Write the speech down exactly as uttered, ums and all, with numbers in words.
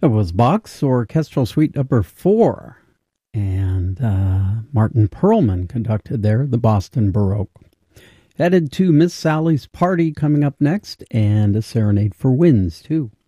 It was Bach's Orchestral Suite Number Four, and uh, Martin Perlman conducted there, the Boston Baroque. Headed to Miss Sally's Party coming up next, and a Serenade for Winds, too.